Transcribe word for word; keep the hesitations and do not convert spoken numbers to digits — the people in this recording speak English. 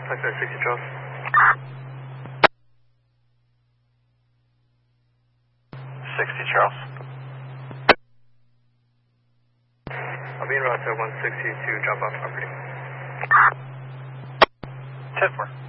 Flight sixty Charles. sixty Charles. I'll be en route to one sixty to drop off property. ten four.